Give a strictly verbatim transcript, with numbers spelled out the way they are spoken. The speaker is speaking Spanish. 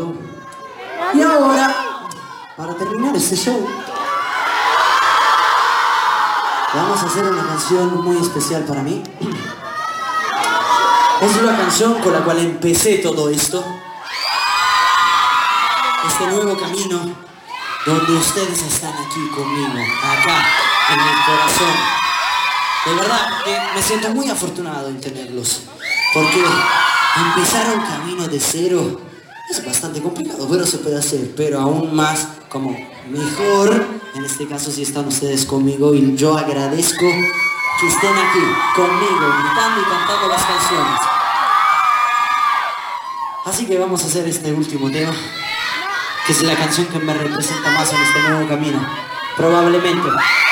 todo. Y ahora, para terminar este show, vamos a hacer una canción muy especial para mí. Es una canción con la cual empecé todo esto. Este nuevo camino donde ustedes están aquí conmigo, acá, en el corazón. De verdad que me siento muy afortunado en tenerlos, porque empezar un camino de cero es bastante complicado, pero se puede hacer, pero aún más como mejor, en este caso si están ustedes conmigo, y yo agradezco que estén aquí conmigo, gritando y cantando las canciones. Así que vamos a hacer este último tema, que es la canción que me representa más en este nuevo camino, probablemente.